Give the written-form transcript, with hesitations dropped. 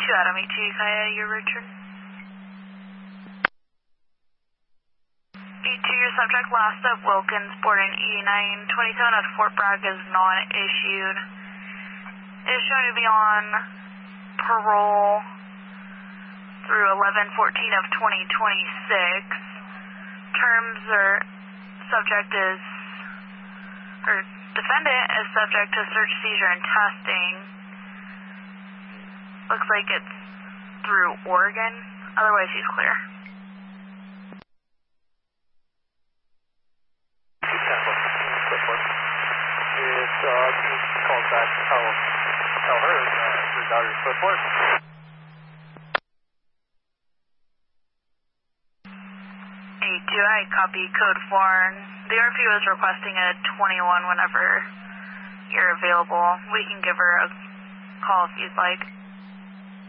Adam 82, Kaya, your return. 82, your subject last of Wilkins, boarding E927 at Fort Bragg is non-issued. Is shown to be on parole through 11/14 of 2026. Terms are subject is, or defendant is subject to search, seizure, and testing. Looks like it's through Oregon. Otherwise, he's clear. It's called back to tell her her daughter's footwork. 82, I copy code 4. The RFU is requesting a 21 whenever you're available. We can give her a call if you'd like.